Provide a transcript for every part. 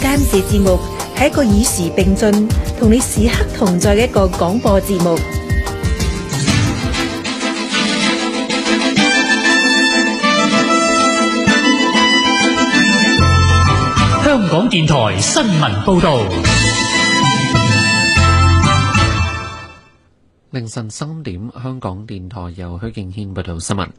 間這節目係一個與時並進、同你時刻同在嘅一個廣播節目。 香港電台新聞報道。 凌晨3點，香港電台由許敬軒報道新聞。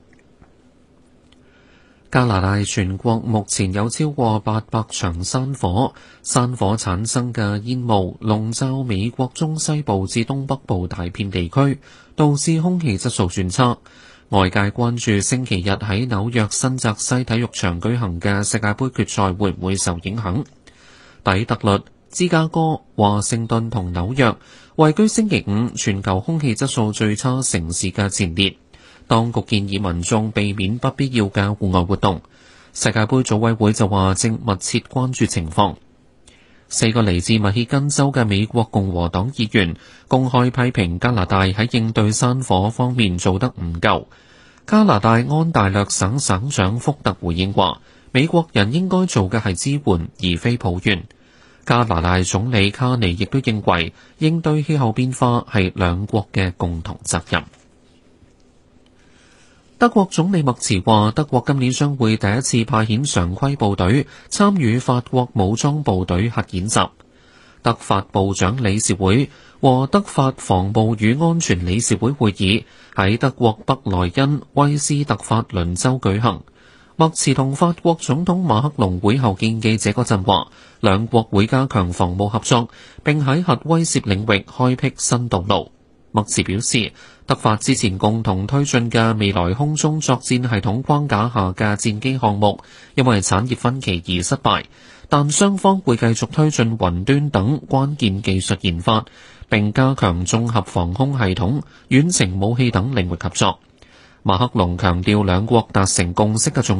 加拿大全國目前有超過800場山火，山火產生嘅煙霧籠罩美國中西部至東北部大片地區，導致空氣質素轉差。外界關注星期日喺紐約新澤西體育場舉行嘅世界盃決賽會唔會受影響。底特律、芝加哥、華盛頓同紐約位居星期五全球空氣質素最差城市嘅前列。當局建議民眾避免不必要嘅戶外活動。世界盃組委會就話正密切關注情況。4個嚟自密歇根州嘅美國共和黨議員公開批評加拿大喺應對山火方面做得唔夠。加拿大安大略省省長福特回應話，美國人應該做嘅係支援，而非抱怨。加拿大總理卡尼亦都認為，應對氣候變化係兩國嘅共同責任。德國總理默茨話，德國今年將會第一次派遣常規部隊參與法國武裝部隊核演習。德法部長理事會和德法防務與安全理事會會議喺德國北萊茵威斯特法倫州舉行。默茨同法國總統馬克龍會後見記者嗰陣話，兩國會加強防務合作，並喺核威懾領域開闢新道路。默茨表示，德法之前共同推進嘅未來空中作戰系統框架下嘅戰機項目，因為產業分歧而失敗，但雙方會繼續推進雲端等關鍵技術研發，並加強綜合防空系統、遠程武器等領域合作。馬克龍強調兩國達成共識嘅重